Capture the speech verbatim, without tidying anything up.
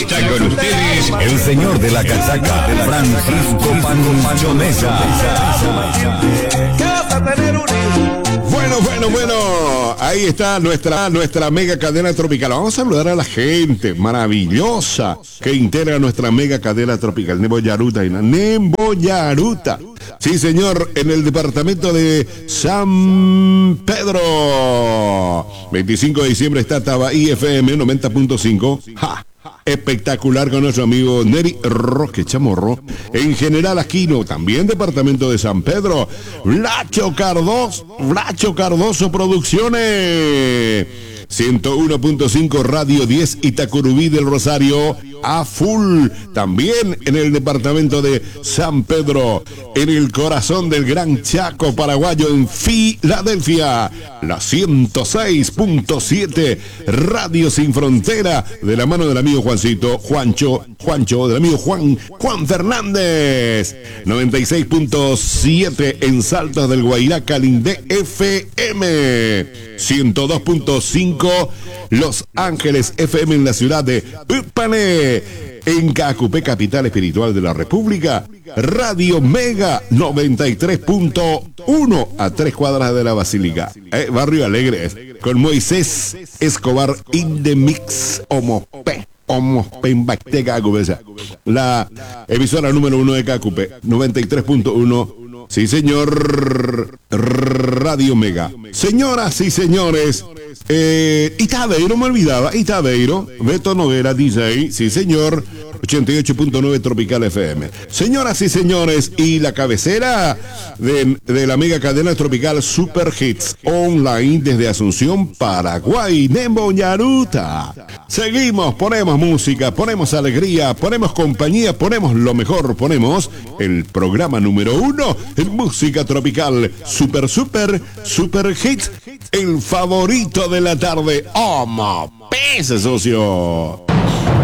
Está con ustedes el señor de la casaca, Francisco Pancho Mesa. Bueno, bueno, bueno, ahí está nuestra, nuestra mega cadena tropical. Vamos a saludar a la gente maravillosa que integra nuestra mega cadena tropical. Nemboyaruta, Nemboyaruta. Sí, señor, en el departamento de San Pedro. veinticinco de diciembre está Tabaí F M noventa punto cinco. ¡Ja! Espectacular con nuestro amigo Neri Roque Chamorro. En General Aquino, también departamento de San Pedro. Blacho Cardoso, Blacho Cardoso Producciones. ciento uno punto cinco Radio diez Itacurubí del Rosario a full. También en el departamento de San Pedro, en el corazón del Gran Chaco paraguayo en Filadelfia, la ciento seis punto siete Radio Sin Frontera, de la mano del amigo Juancito, Juancho, Juancho, del amigo Juan, Juan Fernández. noventa y seis punto siete en Saltos del Guairá, Calindé F M. ciento dos punto cinco Los Ángeles F M en la ciudad de Upané. En Cacupé, capital espiritual de la República, Radio Mega noventa y tres punto uno a tres cuadras de la Basílica. Eh, Barrio Alegre, con Moisés Escobar in the mix, Homo P. La emisora número uno de Cacupé, noventa y tres punto uno. Sí, señor. Radio Mega. Señoras y señores, eh, Itadeiro, me olvidaba, Itadeiro, Beto Noguera, D J, sí, señor, ochenta y ocho punto nueve Tropical F M. Señoras y señores, y la cabecera de, de la mega cadena tropical Super Hits Online desde Asunción, Paraguay, Nemboyaruta. Seguimos, ponemos música, ponemos alegría, ponemos compañía, ponemos lo mejor, ponemos el programa número uno en música tropical, Super, Super, Super Hits, el favorito de la tarde. ¡Oh, ma pese, socio!